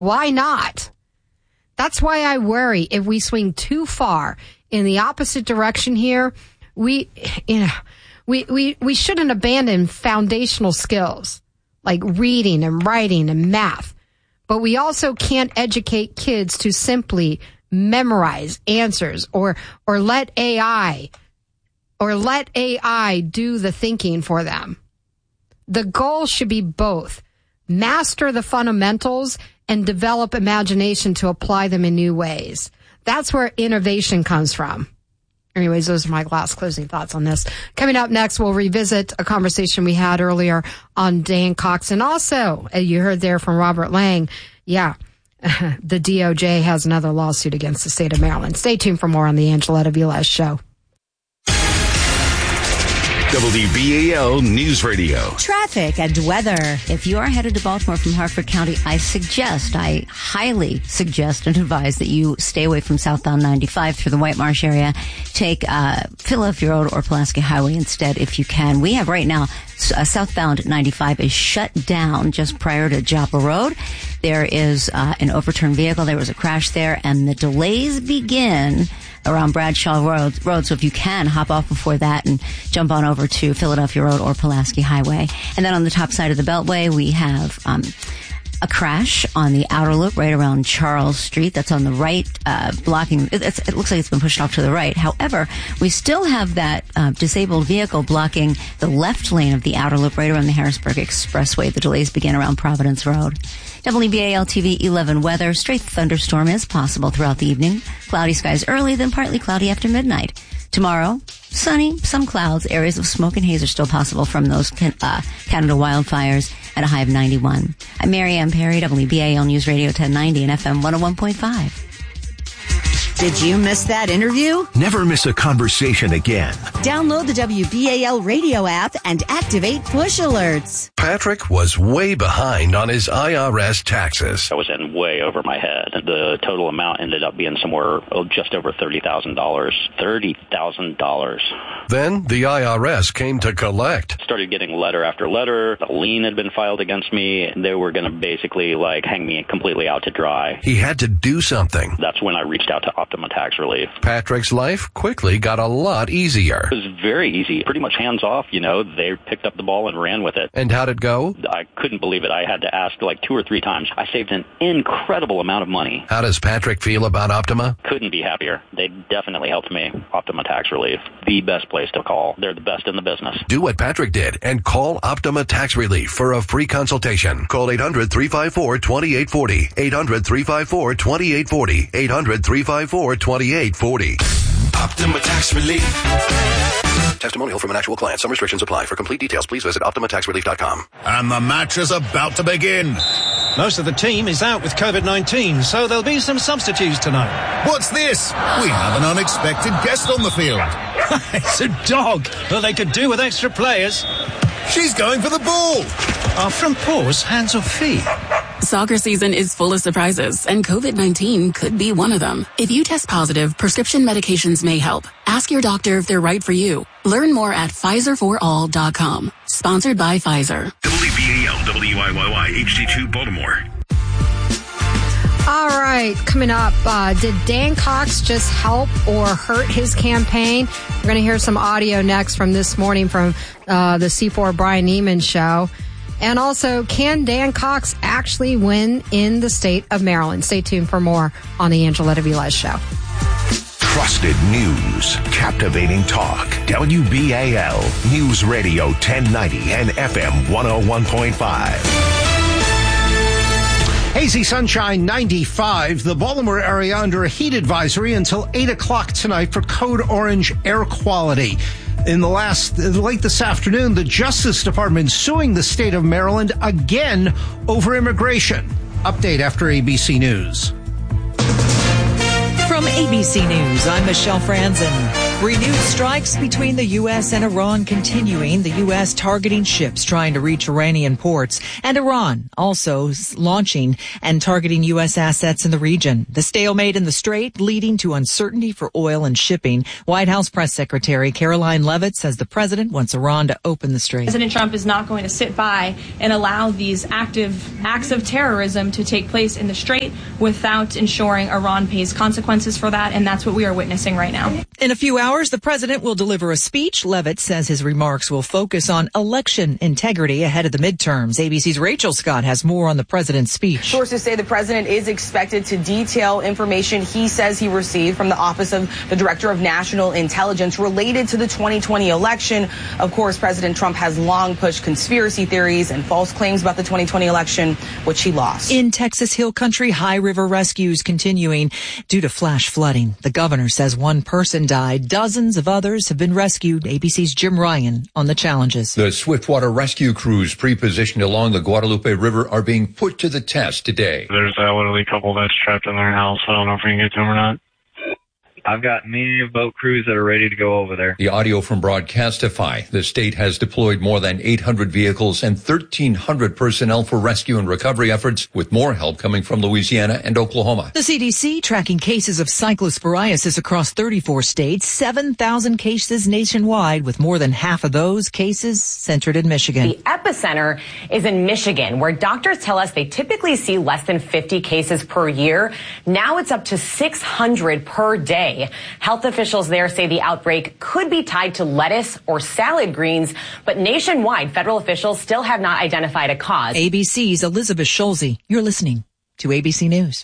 Why not? That's why I worry if we swing too far in the opposite direction here, we shouldn't abandon foundational skills like reading and writing and math. But we also can't educate kids to simply memorize answers or let AI do the thinking for them. The goal should be both. Master the fundamentals and develop imagination to apply them in new ways. That's where innovation comes from. Anyways, those are my last closing thoughts on this. Coming up next, we'll revisit a conversation we had earlier on Dan Cox. And also, you heard there from Robert Lang, the DOJ has another lawsuit against the state of Maryland. Stay tuned for more on the Angeletta Velez Show. WBAL News Radio. Traffic and weather. If you are headed to Baltimore from Harford County, I highly suggest and advise that you stay away from southbound 95 through the White Marsh area. Take Philadelphia Road or Pulaski Highway instead if you can. We have right now southbound 95 is shut down just prior to Joppa Road. There is an overturned vehicle. There was a crash there, and the delays begin around Bradshaw Road. So if you can, hop off before that and jump on over to Philadelphia Road or Pulaski Highway. And then on the top side of the Beltway, we have a crash on the outer loop right around Charles Street. That's on the right, blocking. It looks like it's been pushed off to the right. However, we still have that disabled vehicle blocking the left lane of the outer loop right around the Harrisburg Expressway. The delays begin around Providence Road. WBAL TV 11 weather. Straight thunderstorm is possible throughout the evening. Cloudy skies early, then partly cloudy after midnight. Tomorrow, sunny, some clouds. Areas of smoke and haze are still possible from those Canada wildfires at a high of 91. I'm Mary Ann Perry, WBAL News Radio 1090 and FM 101.5. Did you miss that interview? Never miss a conversation again. Download the WBAL radio app and activate push alerts. Patrick was way behind on his IRS taxes. I was in way over my head. The total amount ended up being somewhere just over $30,000. $30,000. Then the IRS came to collect. Started getting letter after letter. A lien had been filed against me. They were going to basically hang me completely out to dry. He had to do something. That's when I reached out to Optima Tax Relief. Patrick's life quickly got a lot easier. It was very easy. Pretty much hands off, They picked up the ball and ran with it. And how'd it go? I couldn't believe it. I had to ask 2 or 3 times. I saved an incredible amount of money. How does Patrick feel about Optima? Couldn't be happier. They definitely helped me. Optima Tax Relief. The best place to call. They're the best in the business. Do what Patrick did and call Optima Tax Relief for a free consultation. Call 800-354-2840. 800-354-2840. 800-354-2840. Optima Tax Relief. Testimonial from an actual client. Some restrictions apply. For complete details, please visit OptimaTaxRelief.com. And the match is about to begin. Most of the team is out with COVID-19, so there'll be some substitutes tonight. What's this? We have an unexpected guest on the field. It's a dog. Well, they could do with extra players. She's going for the ball. Are front paws hands or feet? Soccer season is full of surprises, and COVID-19 could be one of them. If you test positive, prescription medications may help. Ask your doctor if they're right for you. Learn more at PfizerForAll.com. Sponsored by Pfizer. WBAL, WIYY, HD2 Baltimore. All right, coming up, did Dan Cox just help or hurt his campaign? We're going to hear some audio next from this morning from the C4 Brian Neiman show. And also, can Dan Cox actually win in the state of Maryland? Stay tuned for more on the Angeletta Velez Show. Trusted news, captivating talk. WBAL News Radio 1090 and FM 101.5. Hazy sunshine 95. The Baltimore area under a heat advisory until 8 o'clock tonight for code orange air quality. Late this afternoon, the Justice Department suing the state of Maryland again over immigration. Update after ABC News. From ABC News, I'm Michelle Franzen. Renewed strikes between the U.S. and Iran continuing. The U.S. targeting ships trying to reach Iranian ports, and Iran also launching and targeting U.S. assets in the region. The stalemate in the Strait leading to uncertainty for oil and shipping. White House Press Secretary Caroline Leavitt says the president wants Iran to open the Strait. President Trump is not going to sit by and allow these active acts of terrorism to take place in the Strait without ensuring Iran pays consequences for that, and that's what we are witnessing right now. In a few hours, the president will deliver a speech. Leavitt says his remarks will focus on election integrity ahead of the midterms. ABC's Rachel Scott has more on the president's speech. Sources say the president is expected to detail information he says he received from the Office of the Director of National Intelligence related to the 2020 election. Of course, President Trump has long pushed conspiracy theories and false claims about the 2020 election, which he lost. In Texas Hill Country, high river rescues continuing due to flash flooding. The governor says one person died. Dozens of others have been rescued. ABC's Jim Ryan on the challenges. The swiftwater rescue crews pre-positioned along the Guadalupe River are being put to the test today. There's that elderly couple that's trapped in their house. I don't know if we can get to them or not. I've got many boat crews that are ready to go over there. The audio from Broadcastify. The state has deployed more than 800 vehicles and 1,300 personnel for rescue and recovery efforts, with more help coming from Louisiana and Oklahoma. The CDC tracking cases of cyclosporiasis across 34 states, 7,000 cases nationwide, with more than half of those cases centered in Michigan. The epicenter is in Michigan, where doctors tell us they typically see less than 50 cases per year. Now it's up to 600 per day. Health officials there say the outbreak could be tied to lettuce or salad greens, but nationwide, federal officials still have not identified a cause. ABC's Elizabeth Schulze. You're listening to ABC News.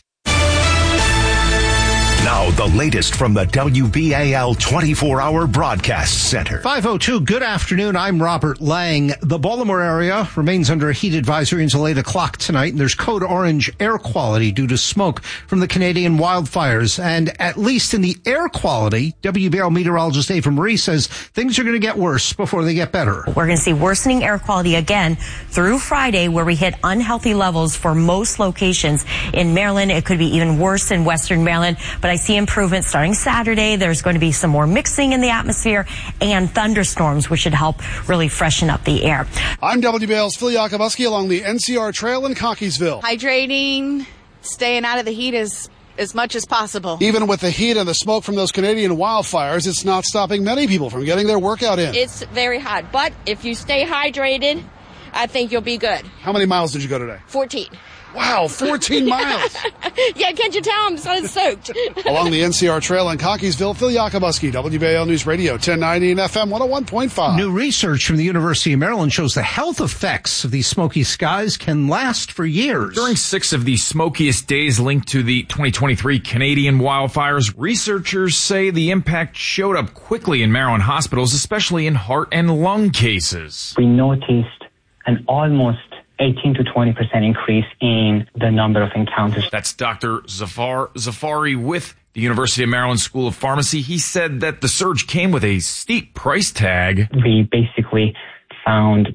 Now, the latest from the WBAL 24-hour broadcast center. 5:02, good afternoon. I'm Robert Lang. The Baltimore area remains under a heat advisory until 8 o'clock tonight, and there's code orange air quality due to smoke from the Canadian wildfires. And at least in the air quality, WBAL meteorologist Ava Marie says things are going to get worse before they get better. We're going to see worsening air quality again through Friday, where we hit unhealthy levels for most locations in Maryland. It could be even worse in Western Maryland, but I see improvement starting Saturday. There's going to be some more mixing in the atmosphere and thunderstorms, which should help really freshen up the air. I'm WBAL's Phil Yakubuski along the NCR Trail in Cockeysville. Hydrating, staying out of the heat as much as possible. Even with the heat and the smoke from those Canadian wildfires, it's not stopping many people from getting their workout in. It's very hot, but if you stay hydrated, I think you'll be good. How many miles did you go today? 14. Wow, 14 miles. Yeah, can't you tell I'm soaked? Along the NCR Trail in Cockeysville, Phil Yakubuski, WBAL News Radio, 1090 and FM 101.5. New research from the University of Maryland shows the health effects of these smoky skies can last for years. During 6 of the smokiest days linked to the 2023 Canadian wildfires, researchers say the impact showed up quickly in Maryland hospitals, especially in heart and lung cases. We noticed an almost 18 to 20% increase in the number of encounters. That's Dr. Zafar Zafari with the University of Maryland School of Pharmacy. He said that the surge came with a steep price tag. We basically found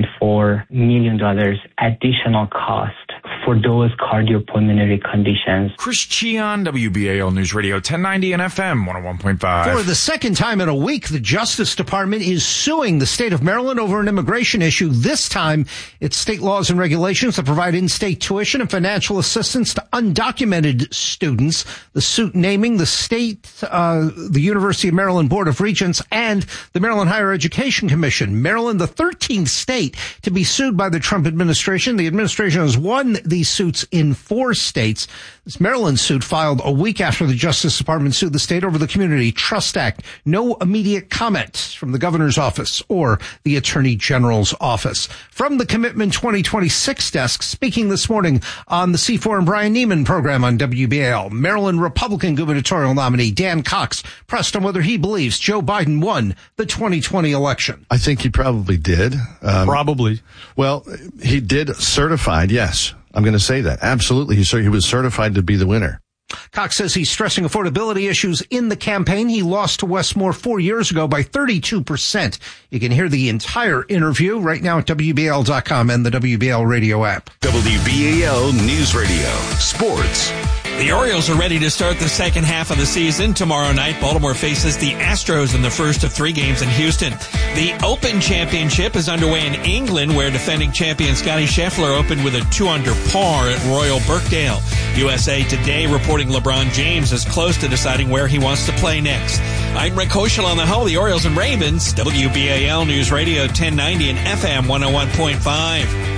$2.4 million additional cost for those cardiopulmonary conditions. Chris Cheon, WBAL News Radio 1090 and FM 101.5. For the second time in a week, the Justice Department is suing the state of Maryland over an immigration issue. This time, it's state laws and regulations that provide in-state tuition and financial assistance to undocumented students. The suit naming the state, the University of Maryland Board of Regents, and the Maryland Higher Education Commission. Maryland, the 13th state to be sued by the Trump administration. The administration has won these suits in 4 states. This Maryland suit filed a week after the Justice Department sued the state over the Community Trust Act. No immediate comments from the governor's office or the attorney general's office. From the Commitment 2026 desk, speaking this morning on the C4 and Brian Neiman program on WBAL, Maryland Republican gubernatorial nominee Dan Cox pressed on whether he believes Joe Biden won the 2020 election. I think he probably did. Probably. Well, he did certified, yes. I'm going to say that. Absolutely. He was certified to be the winner. Cox says he's stressing affordability issues in the campaign. He lost to Westmore 4 years ago by 32%. You can hear the entire interview right now at WBAL.com and the WBAL radio app. WBAL News Radio. Sports. The Orioles are ready to start the second half of the season. Tomorrow night, Baltimore faces the Astros in the first of 3 games in Houston. The Open Championship is underway in England, where defending champion Scottie Scheffler opened with a 2-under par at Royal Birkdale. USA Today reporting LeBron James is close to deciding where he wants to play next. I'm Rick Hoschel on the Hoe, the Orioles and Ravens, WBAL News Radio 1090 and FM 101.5.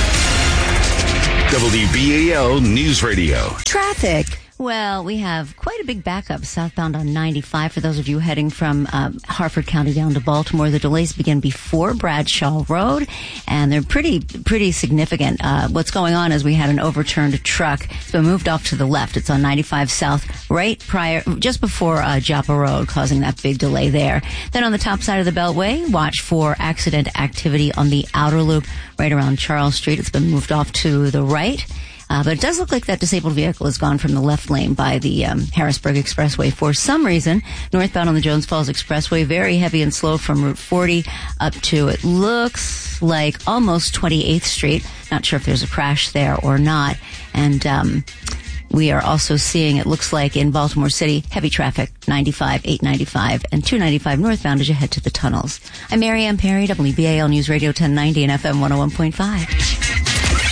WBAL News Radio. Traffic. Well, we have quite a big backup southbound on 95 for those of you heading from Harford County down to Baltimore. The delays begin before Bradshaw Road, and they're pretty significant. What's going on is we had an overturned truck. It's been moved off to the left. It's on 95 South, just before Joppa Road, causing that big delay there. Then on the top side of the Beltway, watch for accident activity on the outer loop right around Charles Street. It's been moved off to the right. But it does look like that disabled vehicle has gone from the left lane by the Harrisburg Expressway. For some reason, northbound on the Jones Falls Expressway, very heavy and slow from Route 40 up to, it looks like, almost 28th Street. Not sure if there's a crash there or not. And we are also seeing, it looks like in Baltimore City, heavy traffic, 95, 895, and 295 northbound as you head to the tunnels. I'm Mary Ann Perry, WBAL News Radio 1090 and FM 101.5.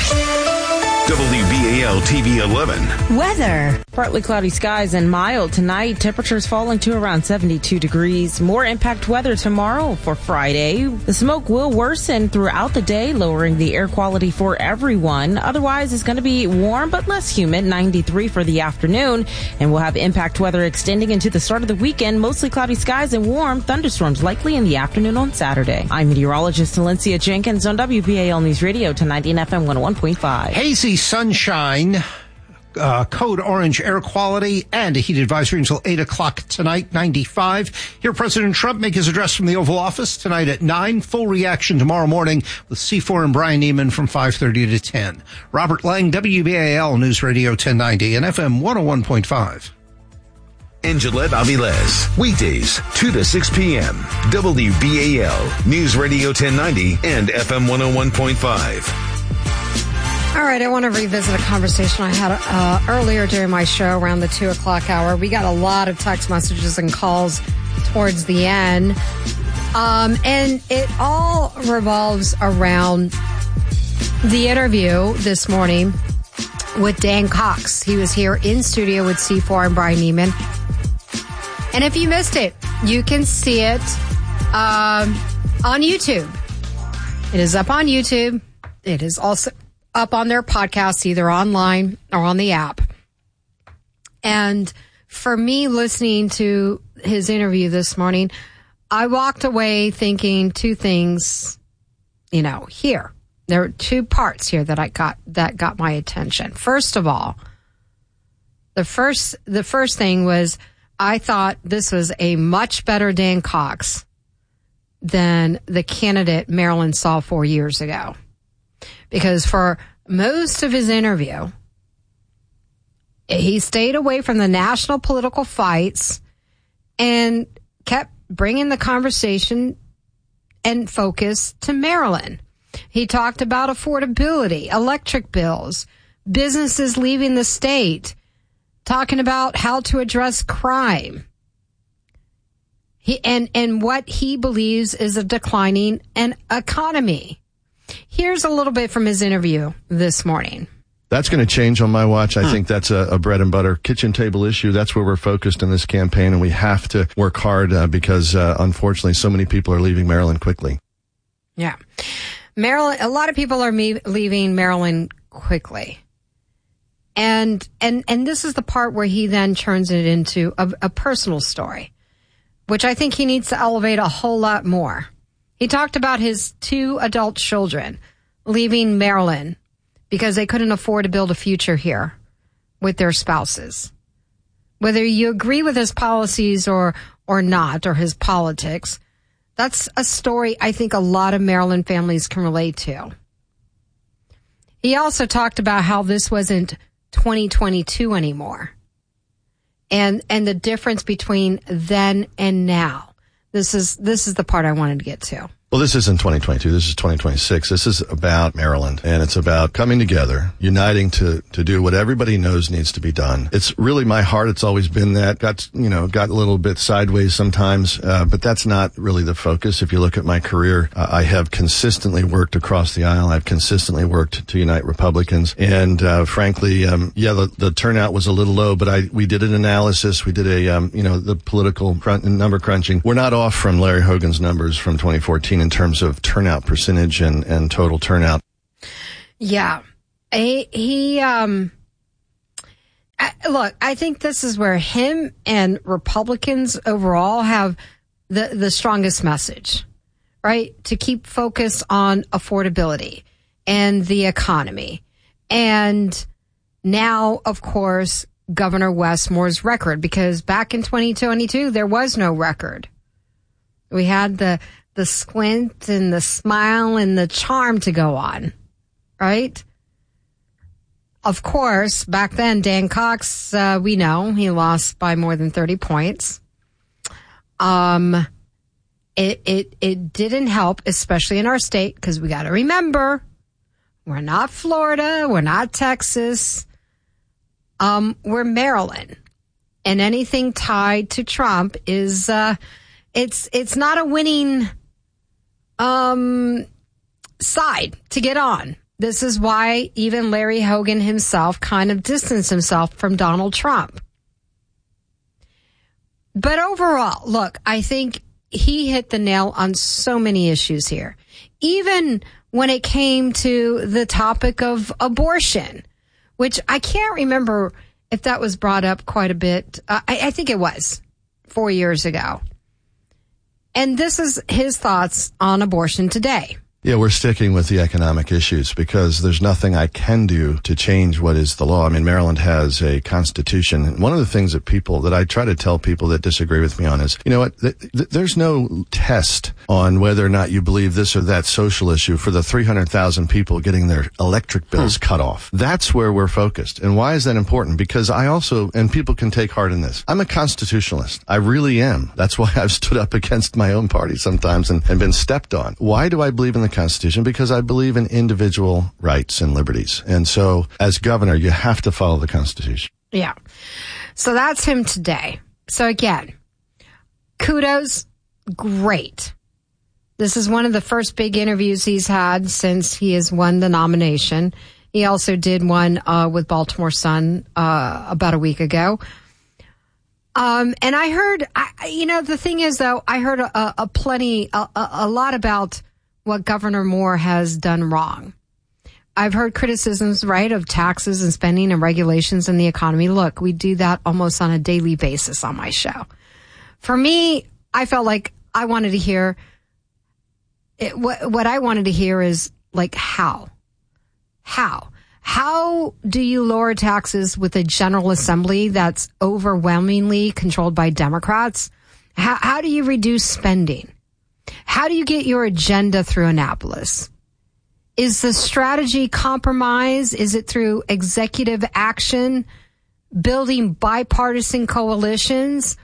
WBAL TV 11. Weather. Partly cloudy skies and mild tonight. Temperatures falling to around 72 degrees. More impact weather tomorrow for Friday. The smoke will worsen throughout the day, lowering the air quality for everyone. Otherwise, it's going to be warm but less humid, 93 for the afternoon. And we'll have impact weather extending into the start of the weekend. Mostly cloudy skies and warm. Thunderstorms likely in the afternoon on Saturday. I'm meteorologist Valencia Jenkins on WBAL News Radio 1090 and FM 101.5. Hazy sunshine, code orange air quality, and a heat advisory until 8 o'clock tonight, 95. Hear President Trump make his address from the Oval Office tonight at 9. Full reaction tomorrow morning with C4 and Brian Neiman from 5:30 to 10. Robert Lang, WBAL News Radio 1090 and FM 101.5. And Gillette Avilés, weekdays, 2 to 6 p.m. WBAL News Radio 1090 and FM 101.5. All right, I want to revisit a conversation I had earlier during my show around the 2 o'clock hour. We got a lot of text messages and calls towards the end. And it all revolves around the interview this morning with Dan Cox. He was here in studio with C4 and Brian Neiman. And if you missed it, you can see it on YouTube. It is up on YouTube. It is also up on their podcast, either online or on the app. And for me, listening to his interview this morning, I walked away thinking 2 things, here. There are 2 parts here that got my attention. First of all, the first thing was I thought this was a much better Dan Cox than the candidate Maryland saw 4 years ago. Because for most of his interview, he stayed away from the national political fights and kept bringing the conversation and focus to Maryland. He talked about affordability, electric bills, businesses leaving the state, talking about how to address crime. And what he believes is a declining economy. Here's a little bit from his interview this morning. That's going to change on my watch. I think that's a bread and butter kitchen table issue. That's where we're focused in this campaign, and we have to work hard because, unfortunately, so many people are leaving Maryland quickly. Yeah. Maryland, a lot of people are leaving Maryland quickly. And this is the part where he then turns it into a personal story, which I think he needs to elevate a whole lot more. He talked about his 2 adult children leaving Maryland because they couldn't afford to build a future here with their spouses. Whether you agree with his policies or not, or his politics, that's a story I think a lot of Maryland families can relate to. He also talked about how this wasn't 2022 anymore. And the difference between then and now. This is the part I wanted to get to. Well, this isn't 2022. This is 2026. This is about Maryland, and it's about coming together, uniting to do what everybody knows needs to be done. It's really my heart. It's always been that. Got a little bit sideways sometimes, but that's not really the focus. If you look at my career, I have consistently worked across the aisle. I've consistently worked to unite Republicans, and frankly, the turnout was a little low, but we did an analysis. We did the political number crunching. We're not off from Larry Hogan's numbers from 2014 in terms of turnout percentage and total turnout. Yeah. Look, I think this is where him and Republicans overall have the strongest message, right? To keep focus on affordability and the economy. And now, of course, Governor Westmore's record, because back in 2022, there was no record. We had the squint and the smile and the charm to go on, right? Of course, back then, Dan Cox, we know he lost by more than 30 points. It didn't help, especially in our state, because we got to remember, we're not Florida, we're not Texas, we're Maryland, and anything tied to Trump is it's not a winning side to get on. This is why even Larry Hogan himself kind of distanced himself from Donald Trump. But overall, look, I think he hit the nail on so many issues here. Even when it came to the topic of abortion, which I can't remember if that was brought up quite a bit. I think it was 4 years ago. And this is his thoughts on abortion today. Yeah, we're sticking with the economic issues because there's nothing I can do to change what is the law. I mean, Maryland has a constitution. And one of the things that I try to tell people that disagree with me on is, you know what, there's no test on whether or not you believe this or that social issue for the 300,000 people getting their electric bills cut off. That's where we're focused. And why is that important? Because I also, and people can take heart in this, I'm a constitutionalist. I really am. That's why I've stood up against my own party sometimes and been stepped on. Why do I believe in the Constitution? Because I believe in individual rights and liberties. And so as governor, you have to follow the Constitution. Yeah. So that's him today. So again, kudos. Great. This is one of the first big interviews he's had since he has won the nomination. He also did one with Baltimore Sun about a week ago. And I heard, the thing is though, I heard a lot about what Governor Moore has done wrong. I've heard criticisms, right, of taxes and spending and regulations in the economy. Look, we do that almost on a daily basis on my show. For me, I felt like I wanted to hear what I wanted to hear is like how do you lower taxes with a General Assembly that's overwhelmingly controlled by Democrats? How do you reduce spending? How do you get your agenda through Annapolis? Is the strategy compromise? Is it through executive action, building bipartisan coalitions?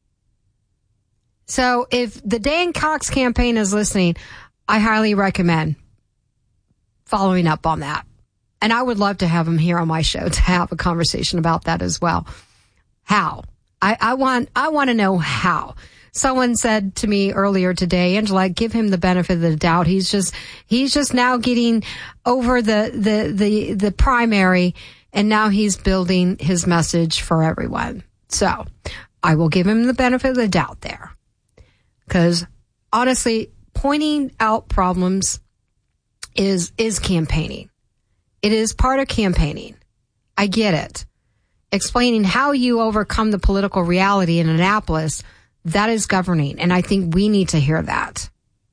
So if the Dan Cox campaign is listening, I highly recommend following up on that. And I would love to have him here on my show to have a conversation about that as well. How? I want to know how. Someone said to me earlier today, Angela, give him the benefit of the doubt. He's just now getting over the primary, and now he's building his message for everyone. So I will give him the benefit of the doubt there. Because honestly, pointing out problems is campaigning. It is part of campaigning. I get it. Explaining how you overcome the political reality in Annapolis, that is governing. And I think we need to hear that.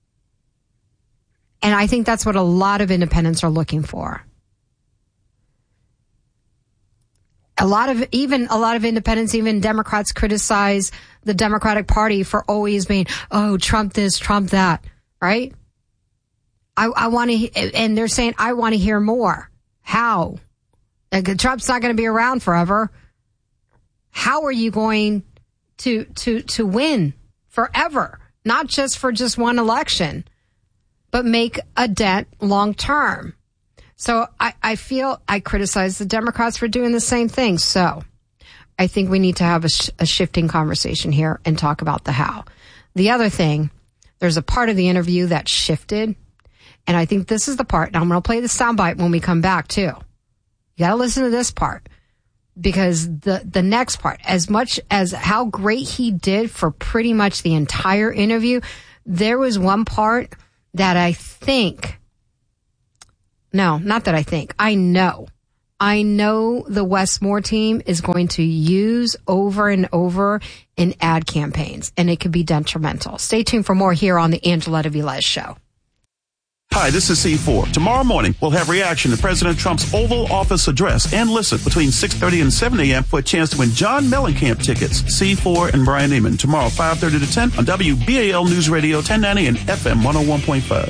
And I think that's what a lot of independents are looking for. A lot of independents, even Democrats, criticize the Democratic Party for always being, oh, Trump this, Trump that, right? I want to, and they're saying, I want to hear more. How? Trump's not going to be around forever. How are you going to win forever? Not just for just one election. but make a dent long term. So I feel I criticize the Democrats for doing the same thing. So I think we need to have a shifting conversation here and talk about the how. The other thing, there's a part of the interview that shifted, and I think this is the part, and I'm going to play the soundbite when we come back too. You got to listen to this part, because the next part, as much as how great he did for pretty much the entire interview, there was one part that I think, no, not that I think, I know the Wes Moore team is going to use over and over in ad campaigns, and it could be detrimental. Stay tuned for more here on the Angeletta Velez Show. Hi, this is C4. Tomorrow morning, we'll have reaction to President Trump's Oval Office address, and listen between 6:30 and 7 a.m. for a chance to win John Mellencamp tickets. C4 and Brian Neiman tomorrow 5:30 to 10 on WBAL News Radio 1090 and FM 101.5.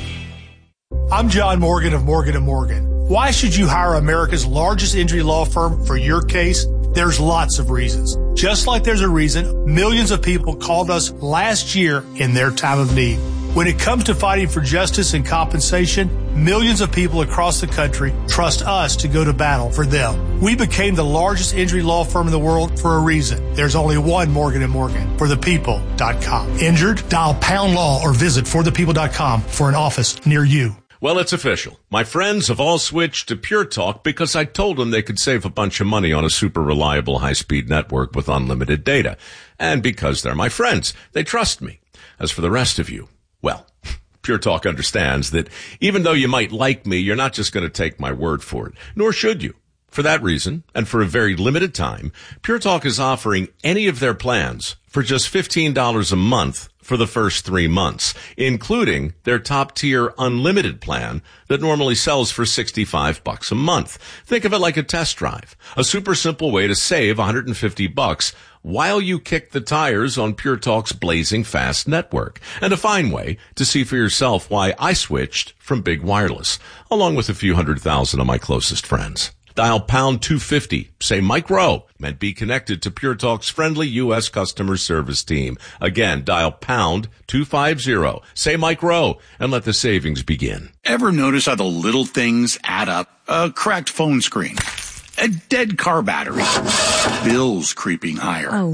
I'm John Morgan of Morgan & Morgan. Why should you hire America's largest injury law firm for your case? There's lots of reasons. Just like there's a reason millions of people called us last year in their time of need. When it comes to fighting for justice and compensation, millions of people across the country trust us to go to battle for them. We became the largest injury law firm in the world for a reason. There's only one Morgan & Morgan, forthepeople.com. Injured? Dial pound law or visit forthepeople.com for an office near you. Well, it's official. My friends have all switched to Pure Talk because I told them they could save a bunch of money on a super reliable high-speed network with unlimited data. And because they're my friends, they trust me. As for the rest of you, well, Pure Talk understands that even though you might like me, you're not just going to take my word for it, nor should you. For that reason, and for a very limited time, Pure Talk is offering any of their plans for just $15 a month for the first 3 months, including their top-tier unlimited plan that normally sells for $65 a month. Think of it like a test drive, a super simple way to save $150 while you kick the tires on Pure Talk's blazing fast network, and a fine way to see for yourself why I switched from big wireless, along with a few 100,000 of my closest friends. Dial pound 250, say Mike Rowe, and be connected to Pure Talk's friendly U.S. customer service team. Again, dial pound 250, say Mike Rowe, and let the savings begin. Ever notice how the little things add up? A cracked phone screen, a dead car battery, bills creeping higher. Oh,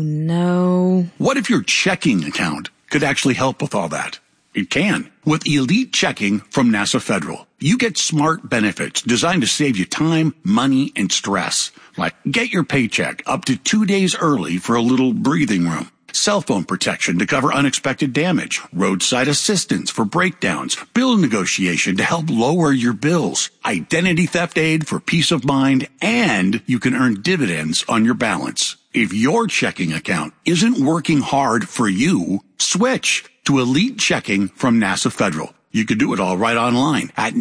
no. What if your checking account could actually help with all that? It can. With Elite Checking from NASA Federal, you get smart benefits designed to save you time, money, and stress. Like get your paycheck up to 2 days early for a little breathing room. Cell phone protection to cover unexpected damage. Roadside assistance for breakdowns. Bill negotiation to help lower your bills. Identity theft aid for peace of mind. And you can earn dividends on your balance. If your checking account isn't working hard for you, switch to Elite Checking from NASA Federal. You can do it all right online at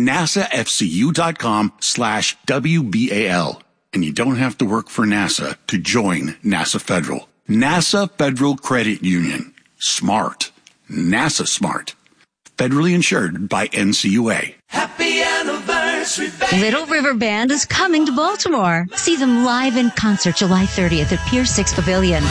nasafcu.com/WBAL. And you don't have to work for NASA to join NASA Federal. NASA Federal Credit Union. Smart. NASA smart. Federally insured by NCUA. Happy anniversary, baby. Little River Band is coming to Baltimore. See them live in concert July 30th at Pier 6 Pavilion.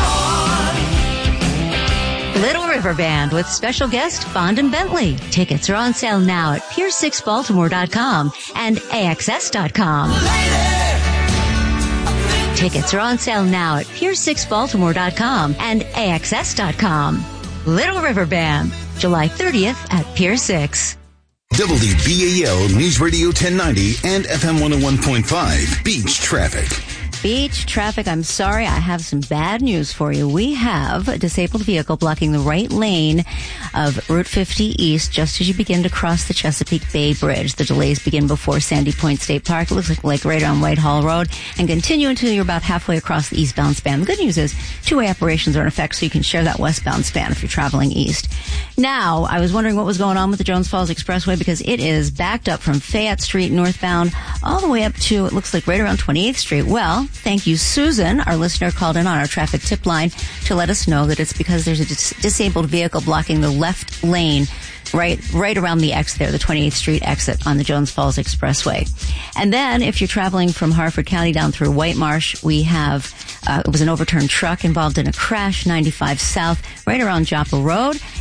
Little River Band with special guest Bond and Bentley. Tickets are on sale now at pier6baltimore.com and AXS.com. Tickets are on sale now at pier6baltimore.com and AXS.com. Little River Band, July 30th at Pier 6. WBAL News Radio 1090 and FM 101.5 Beach Traffic. Beach traffic, I'm sorry, I have some bad news for you. We have a disabled vehicle blocking the right lane of Route 50 East just as you begin to cross the Chesapeake Bay Bridge. The delays begin before Sandy Point State Park. It looks like right on Whitehall Road and continue until you're about halfway across the eastbound span. The good news is two-way operations are in effect, so you can share that westbound span if you're traveling east. Now, I was wondering what was going on with the Jones Falls Expressway because it is backed up from Fayette Street northbound all the way up to, it looks like right around 28th Street. Well, thank you, Susan. Our listener called in on our traffic tip line to let us know that it's because there's a disabled vehicle blocking the left lane right around the X there, the 28th Street exit on the Jones Falls Expressway. And then if you're traveling from Harford County down through White Marsh, we have, it was an overturned truck involved in a crash, 95 South, right around Joppa Road.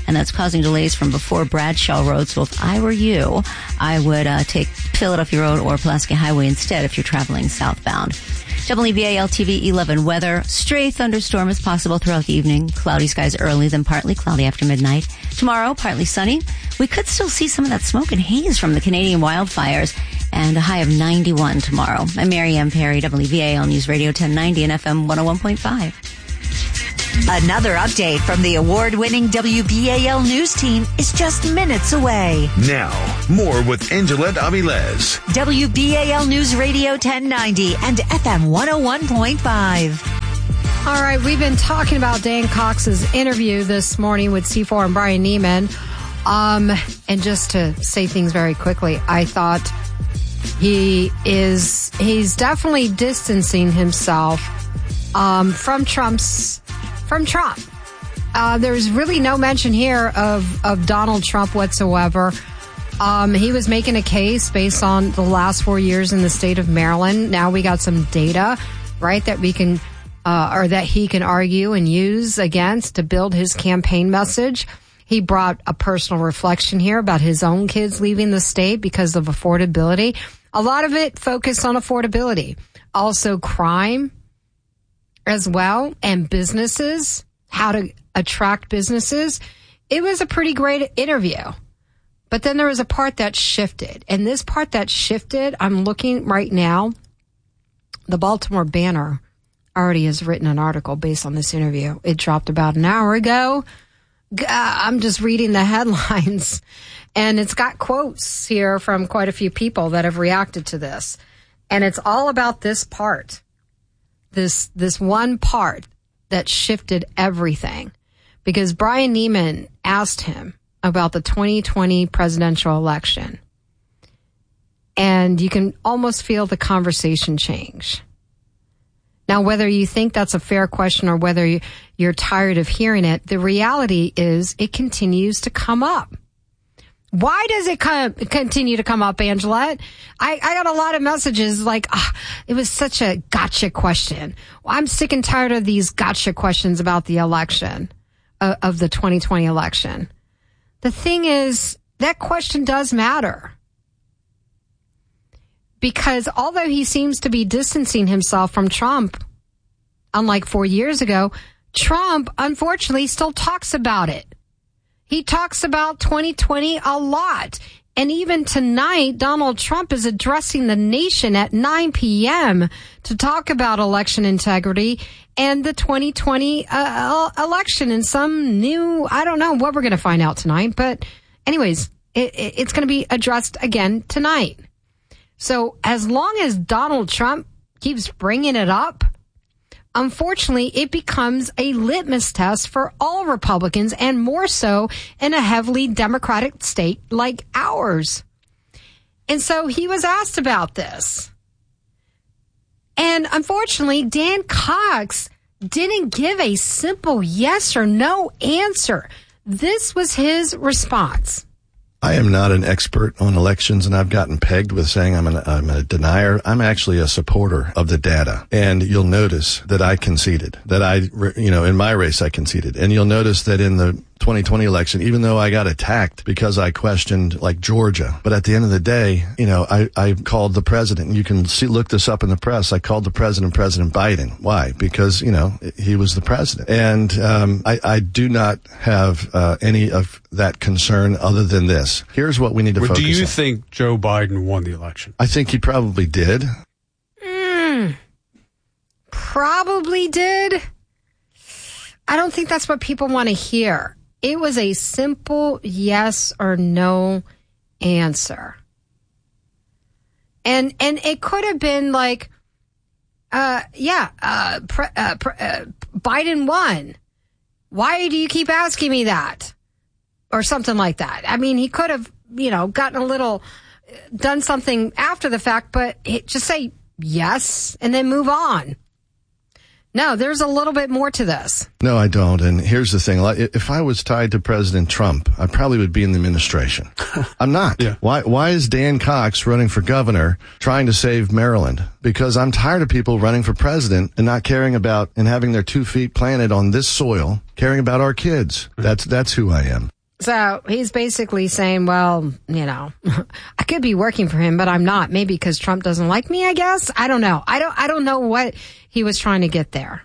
and that's causing delays from before Bradshaw Road. So if I were you, I would take Philadelphia Road or Pulaski Highway instead if you're traveling southbound. WBAL TV 11 weather. Stray thunderstorm is possible throughout the evening. Cloudy skies early, then partly cloudy after midnight. Tomorrow, partly sunny. We could still see some of that smoke and haze from the Canadian wildfires, and a high of 91 tomorrow. I'm Mary M. Perry, WBAL News Radio 1090 and FM 101.5. Another update from the award-winning WBAL News team is just minutes away. Now, more with Angelette Avilés. WBAL News Radio 1090 and FM 101.5. All right, we've been talking about Dan Cox's interview this morning with C4 and Brian Niemann. And just to say things very quickly, I thought he's definitely distancing himself from Trump. There's really no mention here of Donald Trump whatsoever. He was making a case based on the last 4 years in the state of Maryland. Now we got some data, right, that we can, or that he can argue and use against to build his campaign message. He brought a personal reflection here about his own kids leaving the state because of affordability. A lot of it focused on affordability. Also crime as well, and businesses, how to attract businesses. It was a pretty great interview. But then there was a part that shifted. And this part that shifted, I'm looking right now, the Baltimore Banner already has written an article based on this interview. It dropped about an hour ago. I'm just reading the headlines, and it's got quotes here from quite a few people that have reacted to this. And it's all about this part, this one part that shifted everything, because Brian Niemann asked him about the 2020 presidential election, and you can almost feel the conversation change. Now, whether you think that's a fair question or whether you're tired of hearing it, the reality is it continues to come up. Why does it continue to come up, Angelette? I got a lot of messages like, it was such a gotcha question. Well, I'm sick and tired of these gotcha questions about the election, of the 2020 election. The thing is, that question does matter. Because although he seems to be distancing himself from Trump, unlike 4 years ago, Trump, unfortunately, still talks about it. He talks about 2020 a lot. And even tonight, Donald Trump is addressing the nation at 9 p.m. to talk about election integrity and the 2020 election and some new, I don't know what we're going to find out tonight. But anyways, it's going to be addressed again tonight. So as long as Donald Trump keeps bringing it up, unfortunately, it becomes a litmus test for all Republicans, and more so in a heavily Democratic state like ours. And so he was asked about this. And unfortunately, Dan Cox didn't give a simple yes or no answer. This was his response. I am not an expert on elections, and I've gotten pegged with saying I'm a denier. I'm actually a supporter of the data. And you'll notice that I conceded, that in my race I conceded. And you'll notice that in the 2020 election, even though I got attacked because I questioned like Georgia, but at the end of the day, I called the president. You can look this up in the press. I called the President Biden. Why? Because, he was the president. And I do not have any of that concern other than this. Here's what we need to focus on. Do you think Joe Biden won the election? I think he probably did. Probably did. I don't think that's what people want to hear. It was a simple yes or no answer. And it could have been like, Biden won. Why do you keep asking me that? Or something like that. I mean, he could have, done something after the fact, but just say yes and then move on. No, there's a little bit more to this. No, I don't. And here's the thing. If I was tied to President Trump, I probably would be in the administration. I'm not. Yeah. Why is Dan Cox running for governor trying to save Maryland? Because I'm tired of people running for president and not caring about and having their 2 feet planted on this soil, caring about our kids. That's who I am. So he's basically saying, well, I could be working for him, but I'm not. Maybe because Trump doesn't like me, I guess. I don't know. I don't know what he was trying to get there.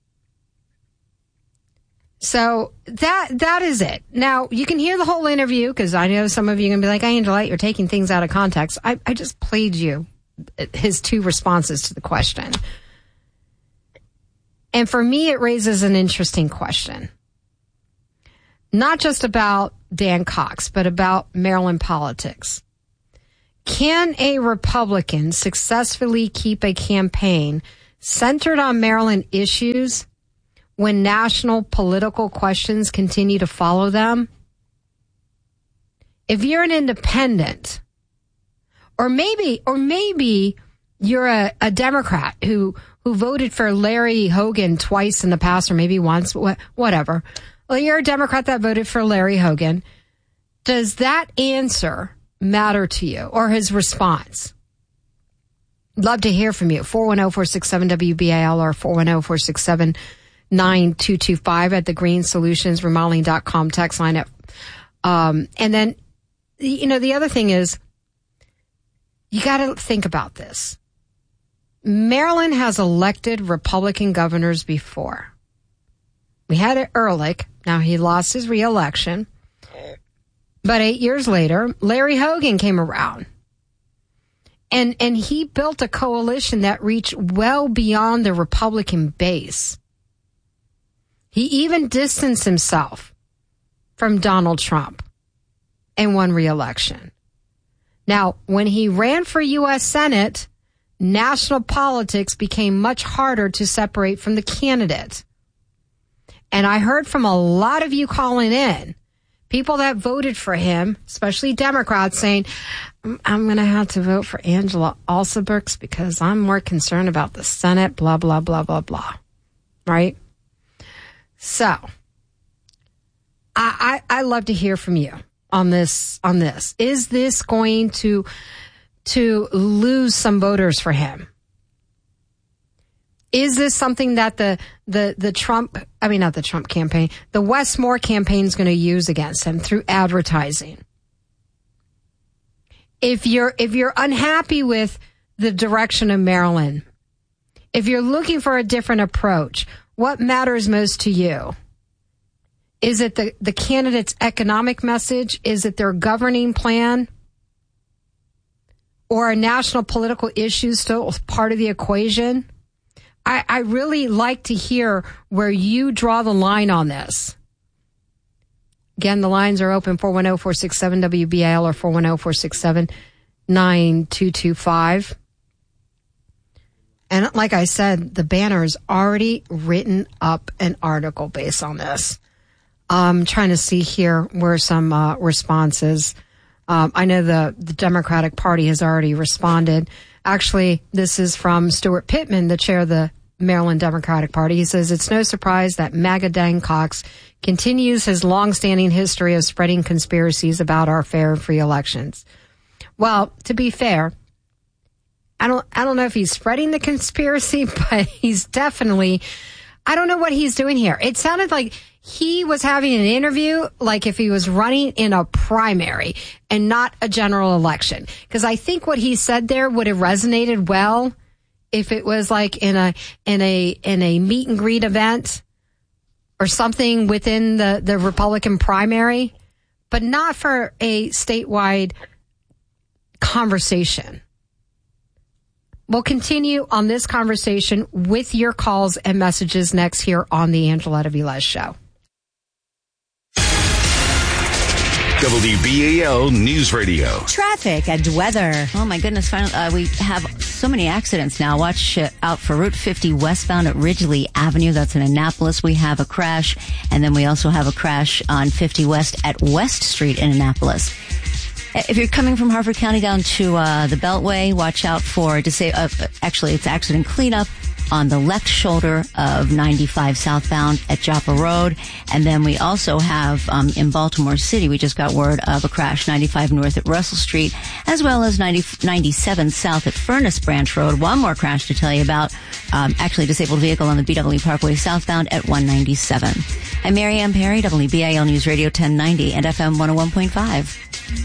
So that is it. Now, you can hear the whole interview because I know some of you are going to be like, Angela, you're taking things out of context. I just played you his 2 responses to the question. And for me, it raises an interesting question. Not just about Dan Cox, but about Maryland politics. Can a Republican successfully keep a campaign centered on Maryland issues when national political questions continue to follow them? If you're an independent, or maybe you're a Democrat who voted for Larry Hogan twice in the past, or maybe once, whatever. Well, you're a Democrat that voted for Larry Hogan. Does that answer matter to you, or his response? Love to hear from you. 410-467-WBAL or 410-467-9225 at the greensolutionsremodeling.com text line. And then, the other thing is, you got to think about this. Maryland has elected Republican governors before. We had Ehrlich. Now he lost his reelection. But 8 years later, Larry Hogan came around. And he built a coalition that reached well beyond the Republican base. He even distanced himself from Donald Trump and won reelection. Now, when he ran for U.S. Senate, national politics became much harder to separate from the candidate. And I heard from a lot of you calling in, people that voted for him, especially Democrats, saying, I'm going to have to vote for Angela Alsobrooks because I'm more concerned about the Senate, blah, blah, blah, blah, blah. Right? So, I love to hear from you on this. Is this going to lose some voters for him? Is this something that the Westmore campaign is going to use against him through advertising? If you're unhappy with the direction of Maryland, if you're looking for a different approach, what matters most to you? Is it the candidate's economic message? Is it their governing plan? Or are national political issues still part of the equation? I really like to hear where you draw the line on this. Again, the lines are open, 410-467-WBAL or 410-467-9225. And like I said, the banner's already written up an article based on this. I'm trying to see here where some responses. I know the Democratic Party has already responded. Actually, this is from Stuart Pittman, the chair of the Maryland Democratic Party. He says, it's no surprise that MAGA Dan Cox continues his longstanding history of spreading conspiracies about our fair and free elections. Well, to be fair, I don't know if he's spreading the conspiracy, but he's definitely, I don't know what he's doing here. It sounded like he was having an interview like if he was running in a primary and not a general election. Because I think what he said there would have resonated well if it was like in a meet and greet event or something within the Republican primary, but not for a statewide conversation. We'll continue on this conversation with your calls and messages next here on the Angeletta Velez Show. WBAL News Radio. Traffic and weather. Oh my goodness, finally, we have so many accidents now. Watch out for Route 50 westbound at Ridgely Avenue. That's in Annapolis. We have a crash. And then we also have a crash on 50 West at West Street in Annapolis. If you're coming from Harford County down to the Beltway, watch out for, actually it's accident cleanup on the left shoulder of 95 southbound at Joppa Road. And then we also have in Baltimore City, we just got word of a crash 95 north at Russell Street, as well as 97 south at Furnace Branch Road. One more crash to tell you about, actually a disabled vehicle on the BW Parkway southbound at 197. I'm Mary Ann Perry, WBAL News Radio 1090 and FM 101.5.